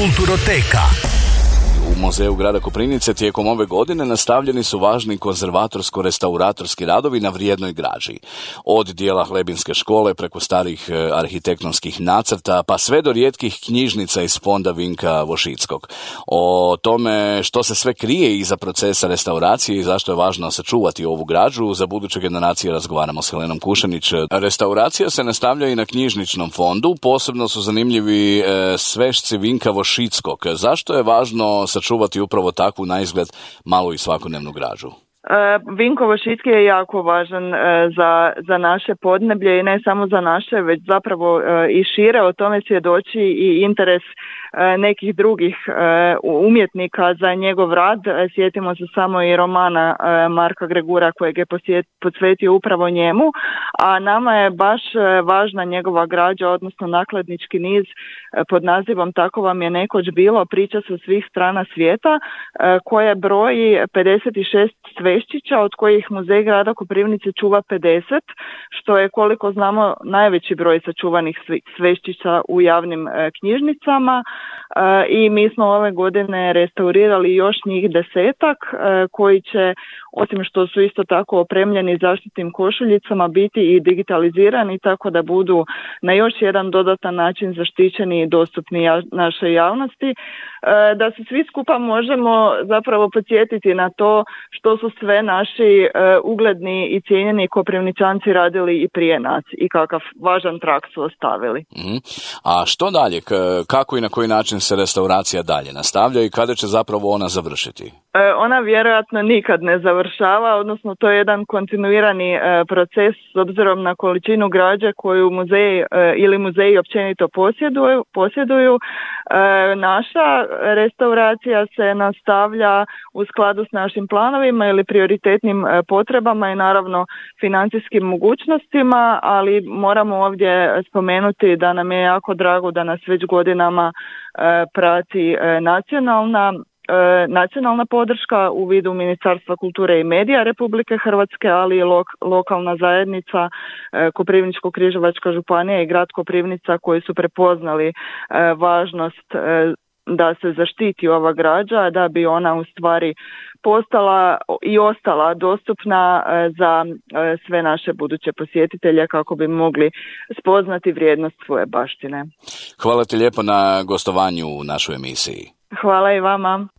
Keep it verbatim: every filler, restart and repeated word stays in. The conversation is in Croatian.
Kulturoteka. U Muzeju grada Koprivnice tijekom ove godine nastavljeni su važni konzervatorsko-restauratorski radovi na vrijednoj građi. Od dijela Hlebinske škole preko starih arhitektonskih nacrta pa sve do rijetkih knjižnica iz fonda Vinka Vošickog. O tome što se sve krije iza procesa restauracije i zašto je važno sačuvati ovu građu, za buduće generacije razgovaramo s Helenom Kušanić. Restauracija se nastavlja i na knjižničnom fondu, posebno su zanimljivi e, svešci Vinka Vošickog. Zašto je važno sačuvati upravo takvu naizgled malu i svakodnevnu građu? Vinko Vošicki je jako važan za, za naše podneblje i ne samo za naše, već zapravo i šire. O tome svjedoči i interes nekih drugih umjetnika za njegov rad. Sjetimo se samo i romana Marka Gregura kojeg je posvetio upravo njemu, a nama je baš važna njegova građa, odnosno nakladnički niz pod nazivom Tako vam je nekoć bilo, priča sa svih strana svijeta, koje broji pedeset šest sveščića, od kojih Muzej grada Koprivnice čuva pedeset, što je, koliko znamo, najveći broj sačuvanih sveščića u javnim knjižnicama. I mi smo ove godine restaurirali još njih desetak koji će, osim što su isto tako opremljeni zaštitnim košuljicama, biti i digitalizirani tako da budu na još jedan dodatan način zaštićeni i dostupni ja, našoj javnosti. Da se svi skupa možemo zapravo podsjetiti na to što su sve naši ugledni i cijenjeni Koprivničanci radili i prije nas i kakav važan trag su ostavili. Mm. A što dalje? Kako i na koji način se restauracija dalje nastavlja i kada će zapravo ona završiti? Ona vjerojatno nikad ne završava, odnosno to je jedan kontinuirani proces s obzirom na količinu građe koju muzeji ili muzeji općenito posjeduju. posjeduju. Naša restauracija se nastavlja u skladu s našim planovima ili prioritetnim potrebama i naravno financijskim mogućnostima, ali moramo ovdje spomenuti da nam je jako drago da nas već godinama prati nacionalna nacionalna podrška u vidu Ministarstva kulture i medija Republike Hrvatske, ali i lok, lokalna zajednica, Koprivničko-križevačka županija i grad Koprivnica koji su prepoznali važnost da se zaštiti ova građa, da bi ona u stvari postala i ostala dostupna za sve naše buduće posjetitelje kako bi mogli spoznati vrijednost svoje baštine. Hvala ti lijepo na gostovanju u našoj emisiji. Hvala i vama.